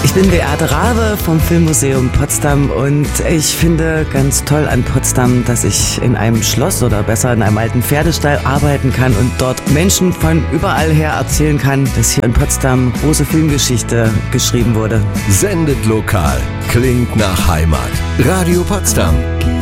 Ich bin Beate Rabe vom Filmmuseum Potsdam und ich finde ganz toll an Potsdam, dass ich in einem Schloss oder besser in einem alten Pferdestall arbeiten kann und dort Menschen von überall her erzählen kann, dass hier in Potsdam große Filmgeschichte geschrieben wurde. Sendet lokal, klingt nach Heimat. Radio Potsdam.